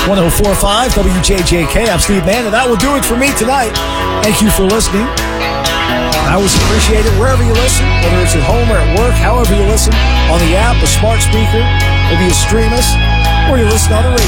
104.5 WJJK. I'm Steve Mann, and that will do it for me tonight. Thank you for listening. I always appreciate it wherever you listen, whether it's at home or at work, however you listen, on the app, a smart speaker, maybe you stream us, or you listen on the radio.